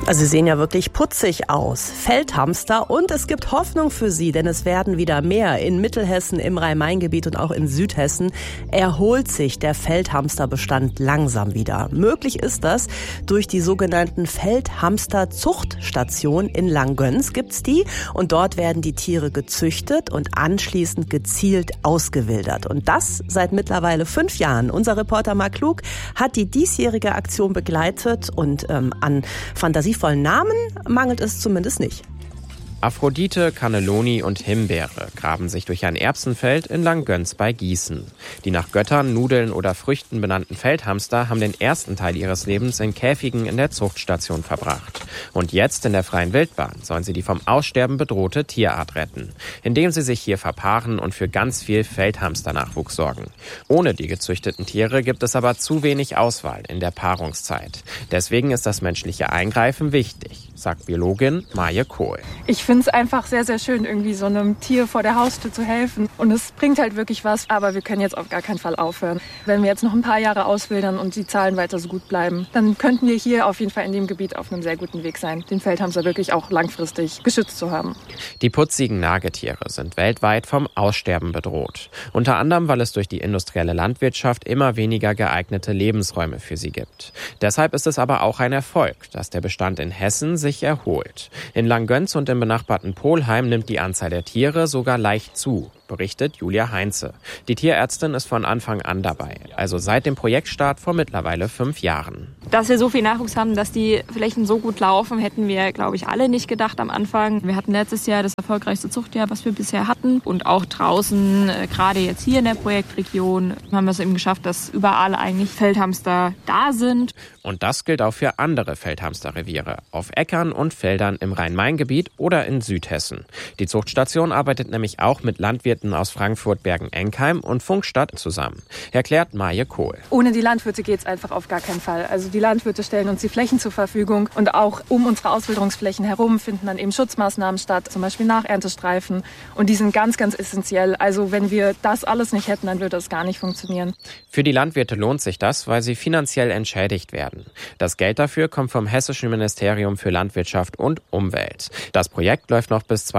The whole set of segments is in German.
Also sie sehen ja wirklich putzig aus. Feldhamster, und es gibt Hoffnung für sie, denn es werden wieder mehr. In Mittelhessen, im Rhein-Main-Gebiet und auch in Südhessen erholt sich der Feldhamsterbestand langsam wieder. Möglich ist das durch die sogenannten Feldhamster-Zuchtstationen. In Langgöns gibt's die, und dort werden die Tiere gezüchtet und anschließend gezielt ausgewildert. Und das seit mittlerweile 5 Jahren. Unser Reporter Marc Klug hat die diesjährige Aktion begleitet, und an fantasievollen Namen mangelt es zumindest nicht. Aphrodite, Cannelloni und Himbeere graben sich durch ein Erbsenfeld in Langgöns bei Gießen. Die nach Göttern, Nudeln oder Früchten benannten Feldhamster haben den ersten Teil ihres Lebens in Käfigen in der Zuchtstation verbracht. Und jetzt in der freien Wildbahn sollen sie die vom Aussterben bedrohte Tierart retten, indem sie sich hier verpaaren und für ganz viel Feldhamsternachwuchs sorgen. Ohne die gezüchteten Tiere gibt es aber zu wenig Auswahl in der Paarungszeit. Deswegen ist das menschliche Eingreifen wichtig, sagt Biologin Maje Kohl. Ich finde es einfach sehr, sehr schön, irgendwie so einem Tier vor der Haustür zu helfen. Und es bringt halt wirklich was, aber wir können jetzt auf gar keinen Fall aufhören. Wenn wir jetzt noch ein paar Jahre auswildern und die Zahlen weiter so gut bleiben, dann könnten wir hier auf jeden Fall in dem Gebiet auf einem sehr guten Weg sein, den Feldhamster wirklich auch langfristig geschützt zu haben. Die putzigen Nagetiere sind weltweit vom Aussterben bedroht. Unter anderem, weil es durch die industrielle Landwirtschaft immer weniger geeignete Lebensräume für sie gibt. Deshalb ist es aber auch ein Erfolg, dass der Bestand in Hessen sich erholt. In Langgöns und im benachbarten Polheim nimmt die Anzahl der Tiere sogar leicht zu, berichtet Julia Heinze. Die Tierärztin ist von Anfang an dabei, also seit dem Projektstart vor mittlerweile 5 Jahren. Dass wir so viel Nachwuchs haben, dass die Flächen so gut laufen, hätten wir, glaube ich, alle nicht gedacht am Anfang. Wir hatten letztes Jahr das erfolgreichste Zuchtjahr, was wir bisher hatten. Und auch draußen, gerade jetzt hier in der Projektregion, haben wir es eben geschafft, dass überall eigentlich Feldhamster da sind. Und das gilt auch für andere Feldhamsterreviere, auf Äckern und Feldern im Rhein-Main-Gebiet oder in Südhessen. Die Zuchtstation arbeitet nämlich auch mit Landwirten aus Frankfurt, Bergen-Enkheim und Pfungstadt zusammen, erklärt Maje Kohl. Ohne die Landwirte geht es einfach auf gar keinen Fall. Also die Landwirte stellen uns die Flächen zur Verfügung, und auch um unsere Auswilderungsflächen herum finden dann eben Schutzmaßnahmen statt, zum Beispiel Nacherntestreifen, und die sind ganz, ganz essentiell. Also wenn wir das alles nicht hätten, dann würde das gar nicht funktionieren. Für die Landwirte lohnt sich das, weil sie finanziell entschädigt werden. Das Geld dafür kommt vom Hessischen Ministerium für Landwirtschaft und Umwelt. Das Projekt läuft noch bis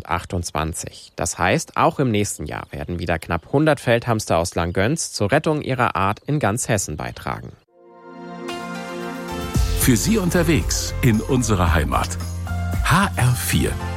2028. Das heißt, auch im nächsten Jahr werden wieder knapp 100 Feldhamster aus Langgöns zur Rettung ihrer Art in ganz Hessen beitragen. Für Sie unterwegs in unserer Heimat. HR4